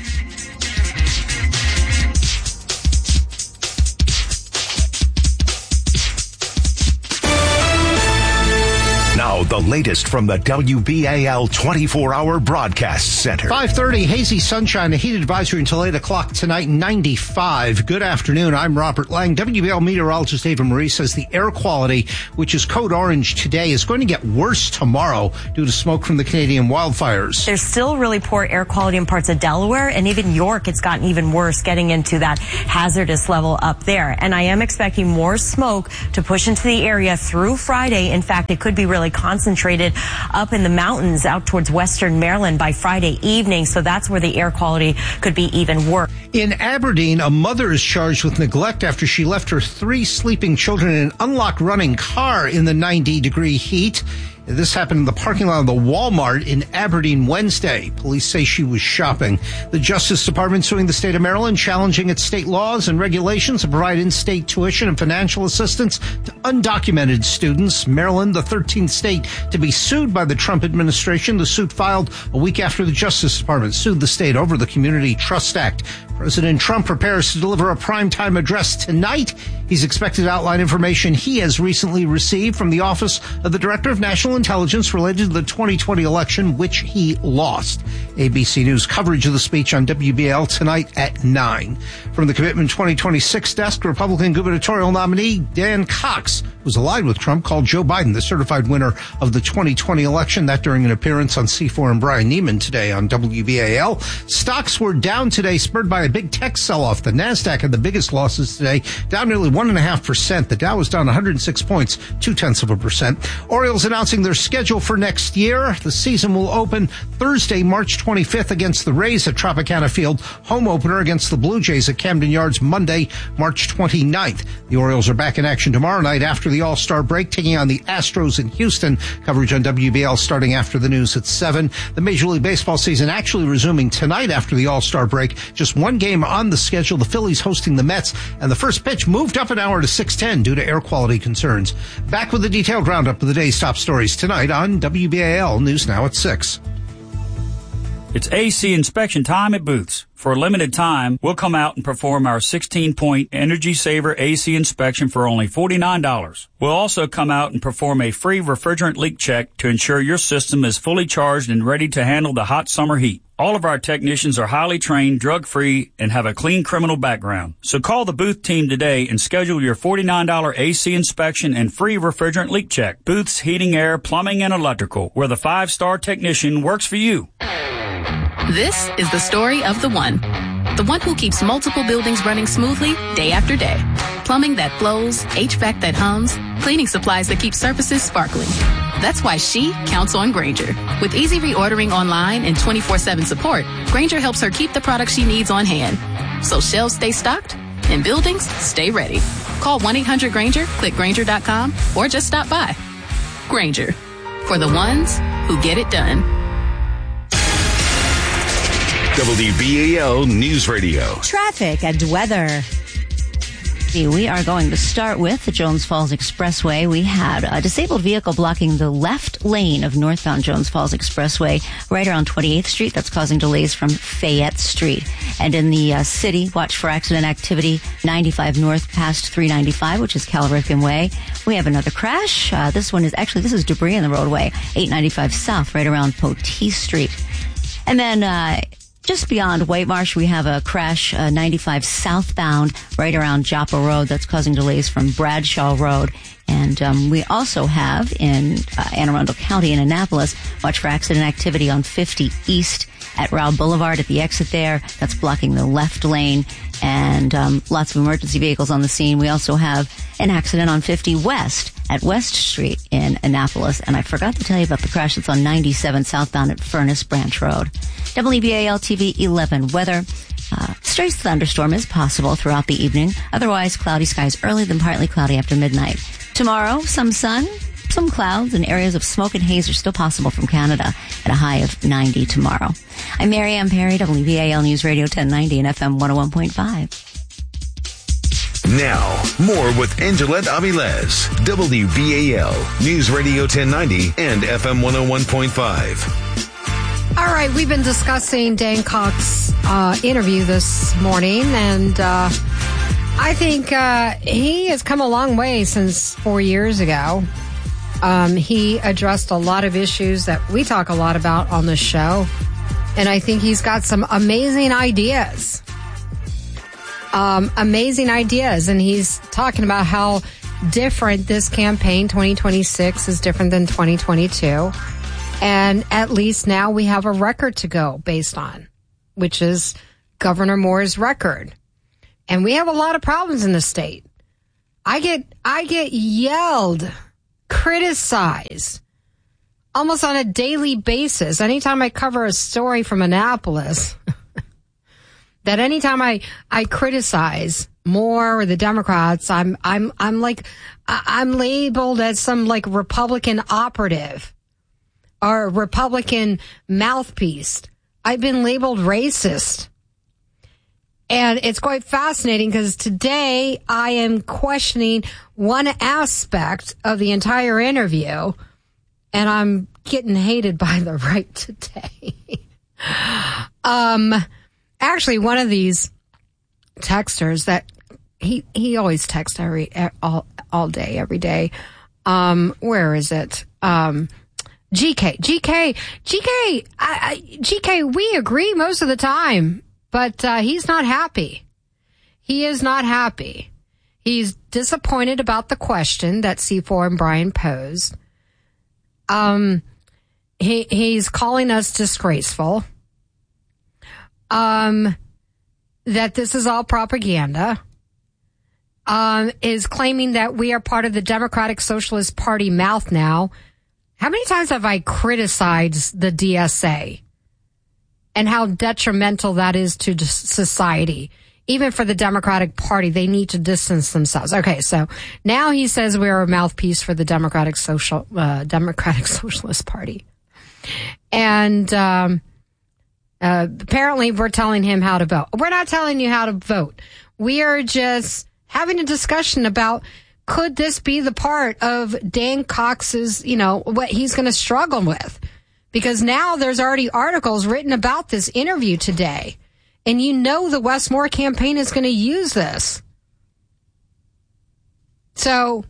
Now, the latest from the WBAL 24-hour broadcast center. 5:30, hazy sunshine, a heat advisory until 8 o'clock tonight, 95. Good afternoon. I'm Robert Lang. WBAL meteorologist Ava Marie says the air quality, which is code orange today, is going to get worse tomorrow due to smoke from the Canadian wildfires. There's still really poor air quality in parts of Delaware, and even York, it's gotten even worse, getting into that hazardous level up there. And I am expecting more smoke to push into the area through Friday. In fact, it could be really concentrated up in the mountains out towards western Maryland by Friday evening. So that's where the air quality could be even worse. In Aberdeen, a mother is charged with neglect after she left her 3 sleeping children in an unlocked running car in the 90-degree heat. This happened in the parking lot of the Walmart in Aberdeen Wednesday. Police say she was shopping. The Justice Department suing the state of Maryland, challenging its state laws and regulations to provide in-state tuition and financial assistance to undocumented students. Maryland, the 13th state to be sued by the Trump administration. The suit filed a week after the Justice Department sued the state over the Community Trust Act. President Trump prepares to deliver a primetime address tonight. He's expected to outline information he has recently received from the Office of the Director of National Intelligence related to the 2020 election, which he lost. ABC News coverage of the speech on WBAL tonight at 9. From the Commitment 2026 desk, Republican gubernatorial nominee Dan Cox, who's allied with Trump, called Joe Biden the certified winner of the 2020 election. That during an appearance on C4 and Brian Neiman today on WBAL. Stocks were down today, spurred by a big tech sell-off. The NASDAQ had the biggest losses today, down nearly 1.5%. The Dow was down 106 points, 0.2%. Orioles announcing their schedule for next year. The season will open Thursday, March 25th against the Rays at Tropicana Field. Home opener against the Blue Jays at Camden Yards Monday, March 29th. The Orioles are back in action tomorrow night after the All-Star break, taking on the Astros in Houston. Coverage on WBL starting after the news at 7. The Major League Baseball season actually resuming tonight after the All-Star break. Just one game on the schedule. The Phillies hosting the Mets, and the first pitch moved up an hour to 6:10 due to air quality concerns. Back with a detailed roundup of the day's top stories tonight on WBAL News Now at 6. It's AC inspection time at Booth's. For a limited time, we'll come out and perform our 16-point Energy Saver AC inspection for only $49. We'll also come out and perform a free refrigerant leak check to ensure your system is fully charged and ready to handle the hot summer heat. All of our technicians are highly trained, drug-free, and have a clean criminal background. So call the Booth team today and schedule your $49 AC inspection and free refrigerant leak check. Booth's Heating, Air, Plumbing, and Electrical, where the 5-star technician works for you. This is the story of the one who keeps multiple buildings running smoothly day after day. Plumbing that flows, HVAC that hums, cleaning supplies that keep surfaces sparkling. That's why she counts on Grainger. With easy reordering online and 24/7 support, Grainger helps her keep the products she needs on hand. So shelves stay stocked and buildings stay ready. Call 1-800-GRAINGER, click Grainger.com, or just stop by. Grainger, for the ones who get it done. WBAL News Radio. Traffic and weather. We are going to start with the Jones Falls Expressway. We had a disabled vehicle blocking the left lane of northbound Jones Falls Expressway right around 28th Street. That's causing delays from Fayette Street. And in the city, watch for accident activity 95 north past 395, which is Calrissian Way. We have another crash. This is debris in the roadway, 895 south, right around Poteet Street. And then just beyond White Marsh, we have a crash 95 southbound right around Joppa Road that's causing delays from Bradshaw Road. And we also have in Anne Arundel County in Annapolis, watch for accident activity on 50 East at Row Boulevard at the exit there. That's blocking the left lane, and lots of emergency vehicles on the scene. We also have an accident on 50 West at West Street in Annapolis. And I forgot to tell you about the crash that's on 97 southbound at Furnace Branch Road. WBAL TV 11 weather. Stray thunderstorm is possible throughout the evening. Otherwise, cloudy skies early, then partly cloudy after midnight. Tomorrow, some sun, some clouds, and areas of smoke and haze are still possible from Canada at a high of 90 tomorrow. I'm Mary Ann Perry, WBAL News Radio 1090 and FM 101.5. Now, more with Angelette Avilés, WBAL News Radio 1090 and FM 101.5. All right, we've been discussing Dan Cox's interview this morning, and I think he has come a long way since 4 years ago. He addressed a lot of issues that we talk a lot about on the show, and I think he's got some amazing ideas. And he's talking about how different this campaign, 2026, is different than 2022. And at least now we have a record to go based on, which is Governor Moore's record. And we have a lot of problems in the state. I get yelled, criticized almost on a daily basis. Anytime I cover a story from Annapolis, that anytime I criticize Moore or the Democrats, I'm labeled as some like Republican operative or Republican mouthpiece. I've been labeled racist. And it's quite fascinating because today I am questioning one aspect of the entire interview, and I'm getting hated by the right today. Actually, one of these texters that he always texts all day, every day. Where is it? GK, we agree most of the time, but he's not happy. He is not happy. He's disappointed about the question that C4 and Brian posed. He's calling us disgraceful. That this is all propaganda, is claiming that we are part of the Democratic Socialist Party mouth now. How many times have I criticized the DSA and how detrimental that is to society? Even for the Democratic Party, they need to distance themselves. Okay, so now he says we're a mouthpiece for the Democratic Socialist Party. And, apparently we're telling him how to vote. We're not telling you how to vote. We are just having a discussion about, could this be the part of Dan Cox's, what he's going to struggle with? Because now there's already articles written about this interview today. And the Wes Moore campaign is going to use this. So,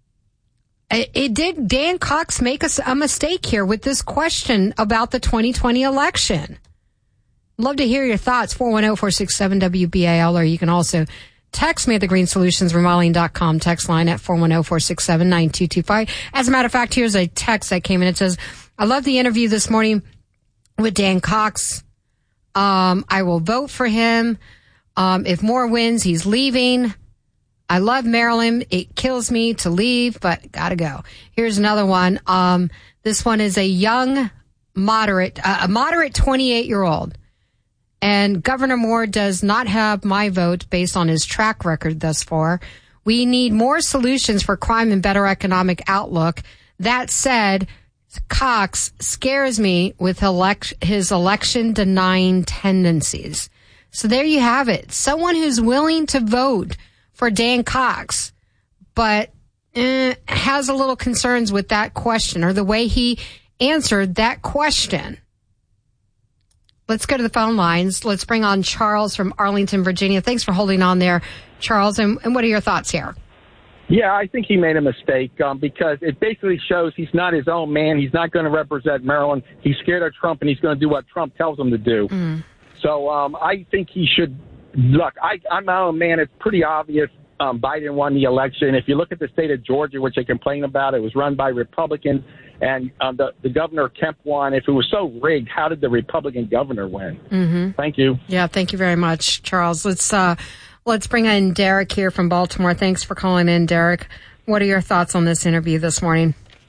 did Dan Cox make a mistake here with this question about the 2020 election? Love to hear your thoughts, 410-467-WBAL, or you can also text me at the greensolutionsremodeling.com text line at 410-467-9225. As a matter of fact, here's a text that came in. It says, I love the interview this morning with Dan Cox. I will vote for him. If Moore wins, he's leaving. I love Maryland. It kills me to leave, but gotta go. Here's another one. This one is a moderate 28-year-old. And Governor Moore does not have my vote based on his track record thus far. We need more solutions for crime and better economic outlook. That said, Cox scares me with his election-denying tendencies. So there you have it. Someone who's willing to vote for Dan Cox, but has a little concerns with that question or the way he answered that question. Let's go to the phone lines. Let's bring on Charles from Arlington, Virginia. Thanks for holding on there, Charles. And what are your thoughts here? Yeah, I think he made a mistake because it basically shows he's not his own man. He's not going to represent Maryland. He's scared of Trump, and he's going to do what Trump tells him to do. So I think he should look. I'm my own man. It's pretty obvious Biden won the election. If you look at the state of Georgia, which they complain about, it was run by Republicans. And the governor Kemp won. If it was so rigged, how did the Republican governor win? Mm-hmm. Thank you. Yeah, thank you very much, Charles. Let's bring in Derek here from Baltimore. Thanks for calling in, Derek. What are your thoughts on this interview this morning?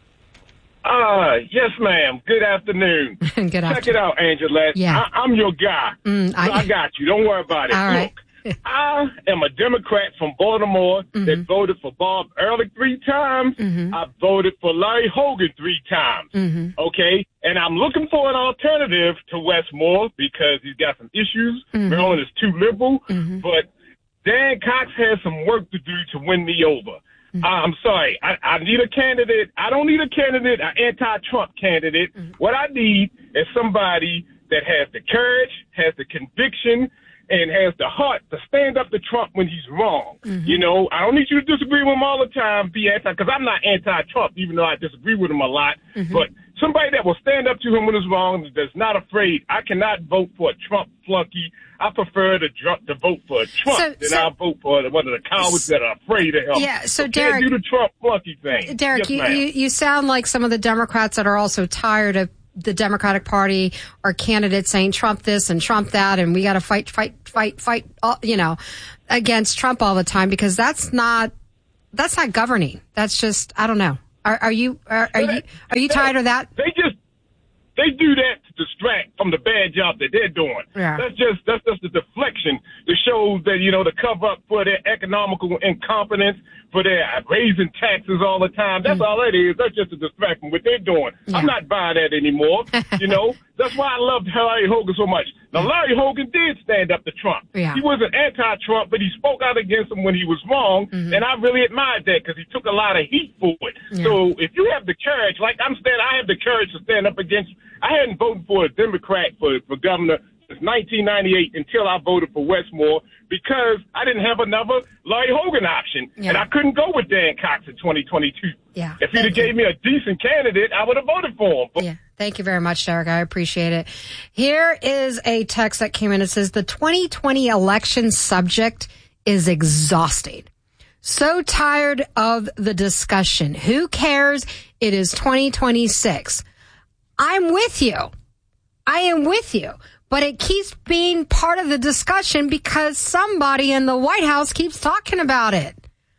Yes, ma'am. Good afternoon. Good afternoon. Check it out, Angelette. Yeah. I'm your guy. I got you. Don't worry about it. All right. I am a Democrat from Baltimore that voted for Bob Ehrlich 3 times. I voted for Larry Hogan 3 times. Okay? And I'm looking for an alternative to Westmore because he's got some issues. Maryland is too liberal. But Dan Cox has some work to do to win me over. I'm sorry. I need a candidate. I don't need a candidate, an anti-Trump candidate. What I need is somebody that has the courage, has the conviction, and has the heart to stand up to Trump when he's wrong. You know, I don't need you to disagree with him all the time, because I'm not anti-Trump, even though I disagree with him a lot. But somebody that will stand up to him when he's wrong, that's not afraid. I cannot vote for a Trump flunky. I prefer to vote for a Trump than I'll vote for one of the cowards that are afraid of him. Yeah, so can't Derek, do the Trump flunky thing. Derek, Yes, you sound like some of the Democrats that are also tired of the Democratic Party or candidates saying Trump this and Trump that, and we got to fight, against Trump all the time, because that's not governing. That's just, I don't know. Are you tired of that? They do that to distract from the bad job that they're doing. Yeah. That's just a deflection to show that, to cover up for their economical incompetence, for their raising taxes all the time. That's all it is. That's just a distraction from what they're doing. Yeah. I'm not buying that anymore. That's why I loved Larry Hogan so much. Now, Larry Hogan did stand up to Trump. Yeah. He wasn't anti-Trump, but he spoke out against him when he was wrong, and I really admired that because he took a lot of heat for it. Yeah. So if you have the courage, like I have the courage to stand up against. I hadn't voted for a Democrat for governor since 1998 until I voted for Westmore because I didn't have another Larry Hogan option, and I couldn't go with Dan Cox in 2022. Yeah. If he'd have gave me a decent candidate, I would have voted for him. Yeah. Thank you very much, Derek. I appreciate it. Here is a text that came in. It says, the 2020 election subject is exhausting. So tired of the discussion. Who cares? It is 2026. I'm with you. I am with you. But it keeps being part of the discussion because somebody in the White House keeps talking about it.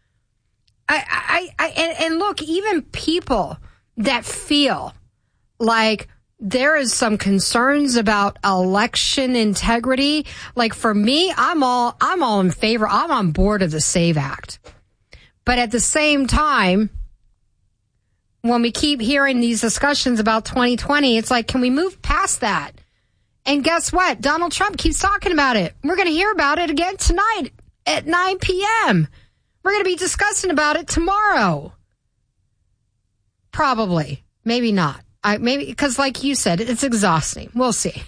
And look, even people that feel like there is some concerns about election integrity. Like for me, I'm all in favor. I'm on board of the SAVE Act. But at the same time, when we keep hearing these discussions about 2020, it's like, can we move past that? And guess what? Donald Trump keeps talking about it. We're going to hear about it again tonight at 9 p.m. We're going to be discussing about it tomorrow. Probably. Maybe not. Maybe because like you said, it's exhausting. We'll see.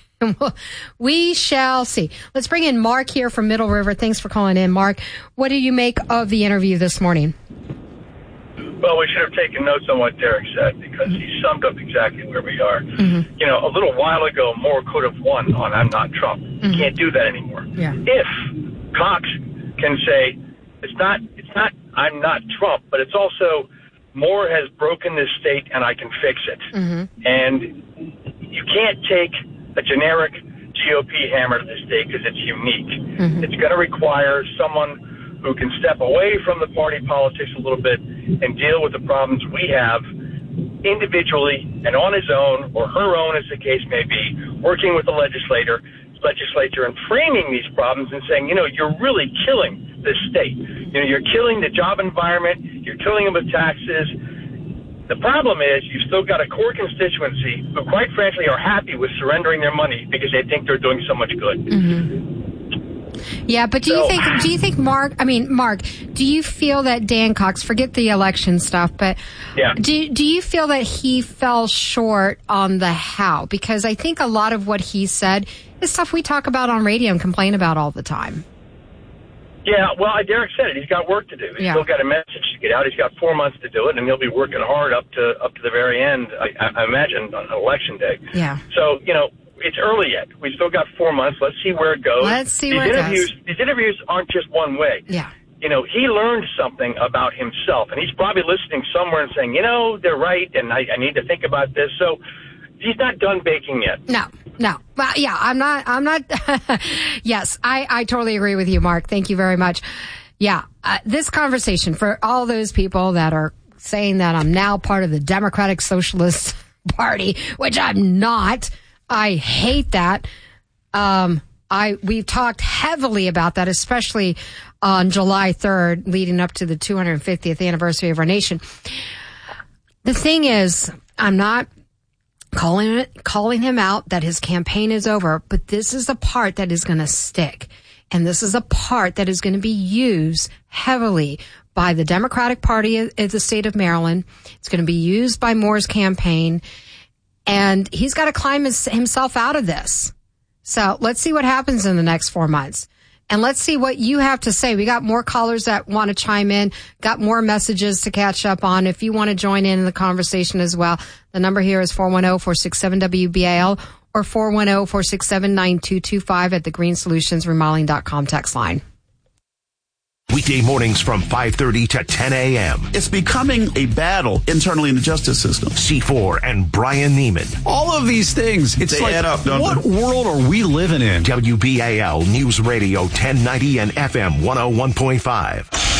We shall see. Let's bring in Mark here from Middle River. Thanks for calling in, Mark. What do you make of the interview this morning? Well, we should have taken notes on what Derek said because he summed up exactly where we are. A little while ago, Moore could have won on I'm not Trump. He can't do that anymore. Yeah. If Cox can say it's not I'm not Trump, but it's also Moore has broken this state and I can fix it. And you can't take a generic GOP hammer to the state because it's unique. It's going to require someone who can step away from the party politics a little bit and deal with the problems we have individually and on his own or her own, as the case may be, working with the legislature and framing these problems and saying, you're really killing this state. You're killing the job environment. You're killing them with taxes. The problem is you've still got a core constituency who, quite frankly, are happy with surrendering their money because they think they're doing so much good. Yeah, but do you think Mark, do you feel that Dan Cox, forget the election stuff, but do you feel that he fell short on the how? Because I think a lot of what he said is stuff we talk about on radio and complain about all the time. Yeah, well, Derek said it. He's got work to do. He's still got a message to get out. He's got 4 months to do it, and he'll be working hard up to the very end, I imagine, on Election Day. Yeah. So, it's early yet. We've still got 4 months. Let's see where it goes. These interviews aren't just one way. Yeah. He learned something about himself, and he's probably listening somewhere and saying, they're right, and I need to think about this. So he's not done baking yet. No. Well, yeah, I'm not. Yes, I totally agree with you, Mark. Thank you very much. Yeah, this conversation for all those people that are saying that I'm now part of the Democratic Socialist Party, which I'm not. I hate that. We've talked heavily about that, especially on July 3rd, leading up to the 250th anniversary of our nation. The thing is, I'm not calling him out that his campaign is over, but this is the part that is going to stick. And this is a part that is going to be used heavily by the Democratic Party of the state of Maryland. It's going to be used by Moore's campaign. And he's got to climb himself out of this. So let's see what happens in the next 4 months. And let's see what you have to say. We got more callers that want to chime in, got more messages to catch up on. If you want to join in the conversation as well, the number here is 410-467-WBAL or 410-467-9225 at the greensolutionsremodeling.com text line. Weekday mornings from 5:30 to 10 a.m. It's becoming a battle internally in the justice system. C4 and Brian Neiman. All of these things, it's they like, add up, don't what they? world are we living in? WBAL News Radio 1090 and FM 101.5.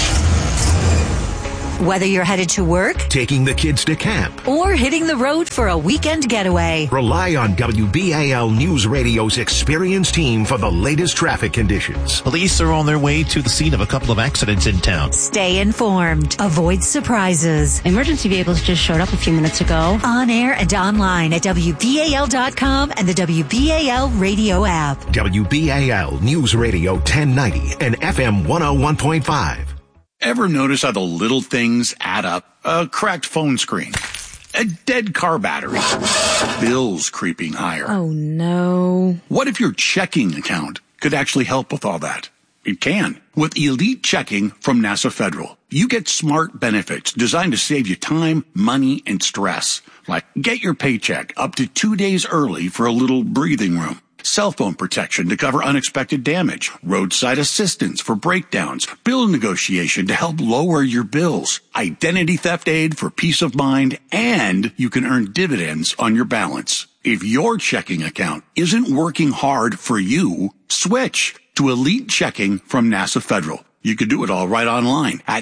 Whether you're headed to work, taking the kids to camp, or hitting the road for a weekend getaway, rely on WBAL News Radio's experienced team for the latest traffic conditions. Police are on their way to the scene of a couple of accidents in town. Stay informed. Avoid surprises. Emergency vehicles just showed up a few minutes ago. On air and online at WBAL.com and the WBAL radio app. WBAL News Radio 1090 and FM 101.5. Ever notice how the little things add up? A cracked phone screen, a dead car battery, bills creeping higher. Oh, no. What if your checking account could actually help with all that? It can. With Elite Checking from NASA Federal, you get smart benefits designed to save you time, money, and stress. Like get your paycheck up to 2 days early for a little breathing room. Cell phone protection to cover unexpected damage, roadside assistance for breakdowns, bill negotiation to help lower your bills, identity theft aid for peace of mind, and you can earn dividends on your balance. If your checking account isn't working hard for you, switch to Elite Checking from NASA Federal. You can do it all right online at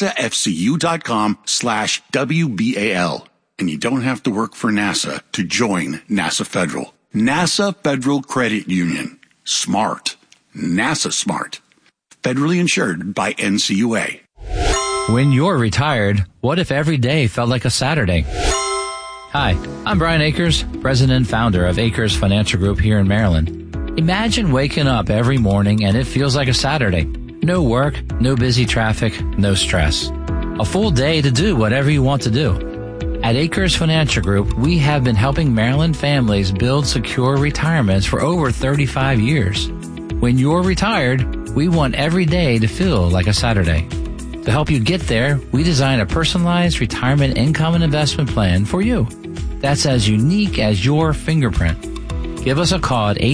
nasafcu.com/WBAL. And you don't have to work for NASA to join NASA Federal. NASA Federal Credit Union. Smart. NASA smart. Federally insured by NCUA. When you're retired, what if every day felt like a Saturday? Hi, I'm Brian Akers, president and founder of Akers Financial Group here in Maryland. Imagine waking up every morning and it feels like a Saturday. No work, no busy traffic, no stress. A full day to do whatever you want to do. At Akers Financial Group, we have been helping Maryland families build secure retirements for over 35 years. When you're retired, we want every day to feel like a Saturday. To help you get there, we design a personalized retirement income and investment plan for you. That's as unique as your fingerprint. Give us a call at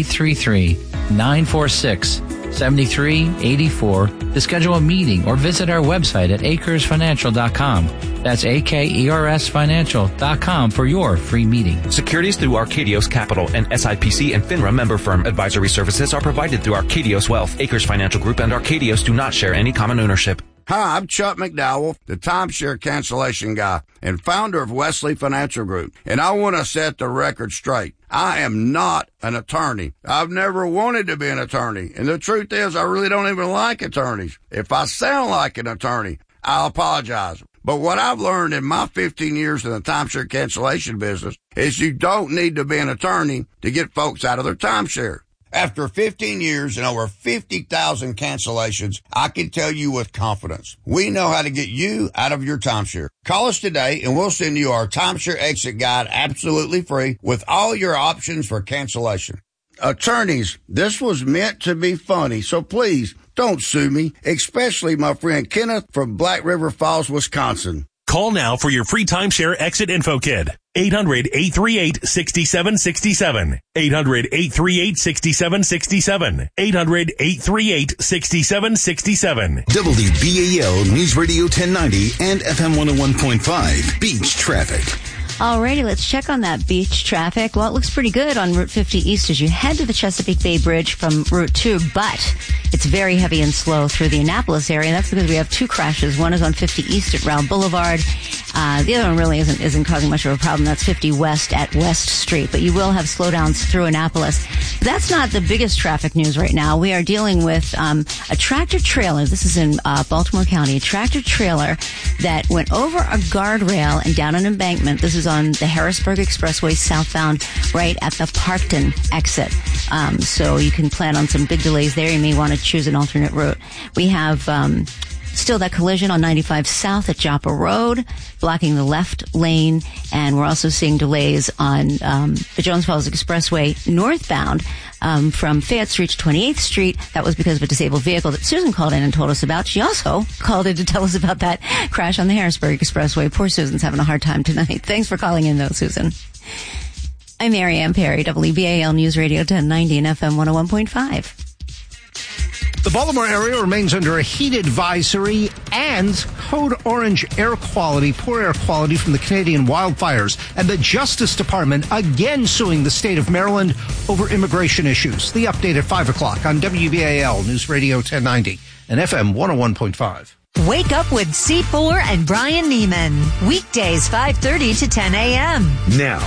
833-946-7384 to schedule a meeting or visit our website at akersfinancial.com. That's AKERSfinancial.com for your free meeting. Securities through Arcadios Capital and SIPC and FINRA member firm. Advisory services are provided through Arcadios Wealth. Akers Financial Group and Arcadios do not share any common ownership. Hi, I'm Chuck McDowell, the timeshare cancellation guy and founder of Wesley Financial Group. And I want to set the record straight. I am not an attorney. I've never wanted to be an attorney. And the truth is, I really don't even like attorneys. If I sound like an attorney, I'll apologize. But what I've learned in my 15 years in the timeshare cancellation business is you don't need to be an attorney to get folks out of their timeshare. After 15 years and over 50,000 cancellations, I can tell you with confidence, we know how to get you out of your timeshare. Call us today and we'll send you our timeshare exit guide absolutely free with all your options for cancellation. Attorneys, this was meant to be funny, so please don't sue me, especially my friend Kenneth from Black River Falls, Wisconsin. Call now for your free timeshare exit info kit. 800-838-6767. 800-838-6767. 800-838-6767. WBAL News Radio 1090 and FM 101.5 Beach Traffic. Alrighty, let's check on that beach traffic. Well, it looks pretty good on Route 50 East as you head to the Chesapeake Bay Bridge from Route 2, but it's very heavy and slow through the Annapolis area. And that's because we have two crashes. One is on 50 East at Round Boulevard. The other one really isn't causing much of a problem. That's 50 West at West Street. But you will have slowdowns through Annapolis. But that's not the biggest traffic news right now. We are dealing with a tractor trailer. This is in Baltimore County. A tractor trailer that went over a guardrail and down an embankment. This is on the Harrisburg Expressway southbound, right at the Parkton exit. So you can plan on some big delays there. You may want to choose an alternate route. We have still that collision on 95 South at Joppa Road, blocking the left lane. And we're also seeing delays on the Jones Falls Expressway northbound from Fayette Street to 28th Street. That was because of a disabled vehicle that Susan called in and told us about. She also called in to tell us about that crash on the Harrisburg Expressway. Poor Susan's having a hard time tonight. Thanks for calling in, though, Susan. I'm Mary Ann Perry, WBAL News Radio 1090 and FM 101.5. The Baltimore area remains under a heat advisory and code orange air quality, poor air quality from the Canadian wildfires. And the Justice Department again suing the state of Maryland over immigration issues. The update at 5 o'clock on WBAL News Radio 1090 and FM 101.5. Wake up with C4 and Brian Neiman. Weekdays 5:30 to 10 a.m. Now,